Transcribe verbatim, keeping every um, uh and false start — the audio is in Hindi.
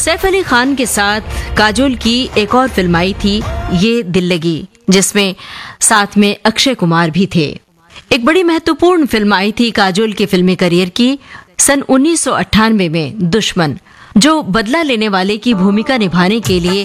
सैफ अली खान के साथ काजोल की एक और फिल्म आई थी, ये दिल लगी, जिसमें साथ में अक्षय कुमार भी थे। एक बड़ी महत्वपूर्ण फिल्म आई थी काजोल के फिल्मी करियर की सन उन्नीस सौ अट्ठानवे में, दुश्मन, जो बदला लेने वाले की भूमिका निभाने के लिए